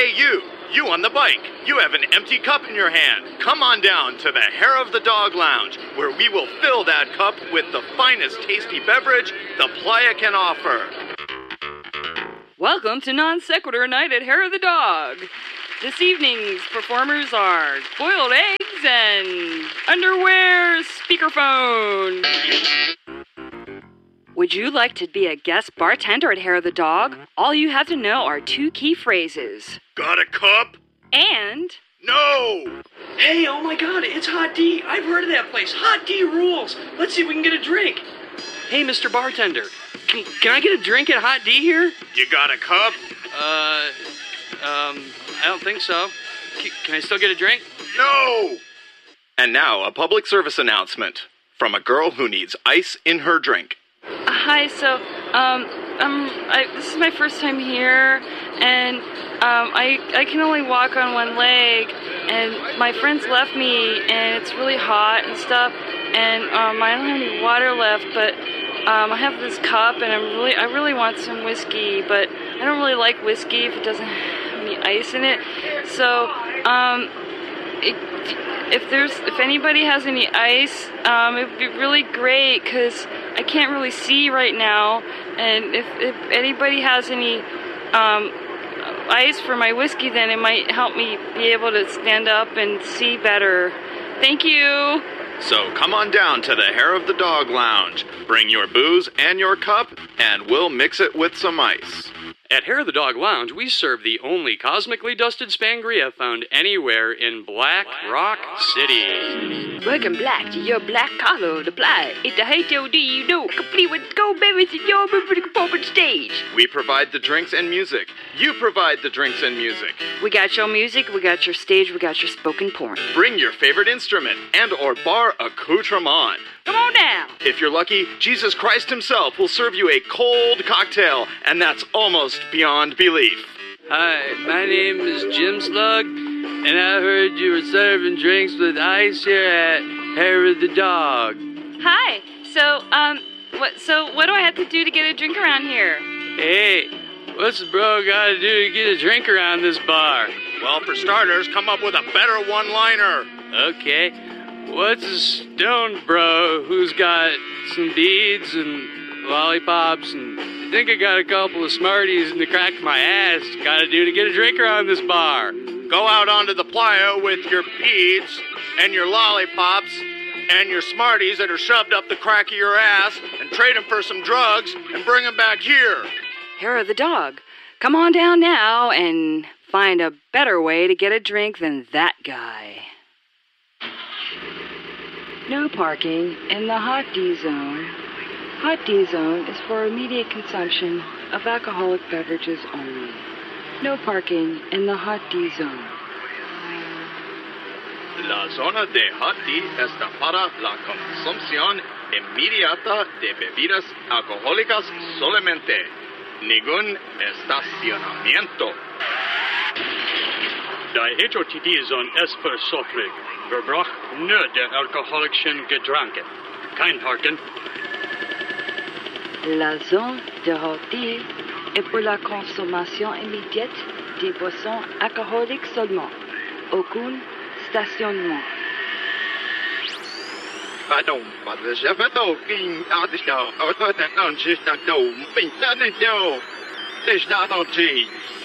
Hey, you on the bike. You have an empty cup in your hand. Come on down to the Hair of the Dog Lounge, where we will fill that cup with the finest tasty beverage the playa can offer. Welcome to Non Sequitur Night at Hair of the Dog. This evening's performers are boiled eggs and underwear speakerphone. Would you like to be a guest bartender at Hair of the Dog? All you have to know are 2 key phrases. Got a cup? And... No! Hey, oh my god, it's Hot D. I've heard of that place. Hot D rules. Let's see if we can get a drink. Hey, Mr. Bartender, can I get a drink at Hot D here? You got a cup? I don't think so. Can I still get a drink? No! And now, a public service announcement from a girl who needs ice in her drink. Hi, so, this is my first time here, and, I can only walk on one leg, and my friends left me, and it's really hot and stuff, and, I don't have any water left, but, I have this cup, and I really want some whiskey, but I don't really like whiskey if it doesn't have any ice in it, so, if anybody has any ice, it would be really great, because I can't really see right now, and if anybody has any ice for my whiskey, then it might help me be able to stand up and see better. Thank you. So come on down to the Hair of the Dog Lounge. Bring your booze and your cup, and we'll mix it with some ice. At Hair of the Dog Lounge, we serve the only cosmically dusted Spangria found anywhere in Black Rock City. Welcome back to your black collar, the play. It's the HOD, you know, complete with gold berries and your corporate stage. We provide the drinks and music. You provide the drinks and music. We got your music, we got your stage, we got your spoken porn. Bring your favorite instrument and or bar accoutrement. Come on now. If you're lucky, Jesus Christ himself will serve you a cold cocktail, and that's almost beyond belief. Hi, my name is Jim Slug, and I heard you were serving drinks with ice here at Hair of the Dog. Hi. So what do I have to do to get a drink around here? Hey, what's the bro gotta do to get a drink around this bar? Well, for starters, come up with a better one-liner. Okay. What's a stoned bro who's got some beads and lollipops and I think I got a couple of Smarties in the crack of my ass gotta do to get a drink around this bar? Go out onto the playa with your beads and your lollipops and your Smarties that are shoved up the crack of your ass and trade them for some drugs and bring them back here. Hair of the Dog. Come on down now and find a better way to get a drink than that guy. No parking in the Hot D Zone. Hot D Zone is for immediate consumption of alcoholic beverages only. No parking in the Hot D Zone. La zona de Hot D está para la consumpción inmediata de bebidas alcohólicas solamente. Ningún estacionamiento. Die HOTD-Zone ist für Sofrig. Wir brauchen nur der alkoholischen Getränke. Kein Parken. La zone de Hot D est pour la consommation immédiate des boissons alcooliques seulement. Aucun stationnement. Pardon, mas já faltou quem atenção, eu estou tentando estar tão bem, está dentro, está dentro.